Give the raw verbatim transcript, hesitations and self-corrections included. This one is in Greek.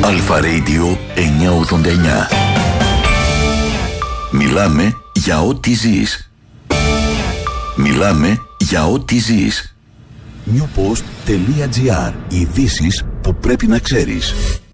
Αλφα Radio εννιακόσια ογδόντα εννιά. Μιλάμε για ό,τι ζεις. Μιλάμε για ό,τι ζεις. newpost.gr. Ειδήσεις που πρέπει να ξέρεις.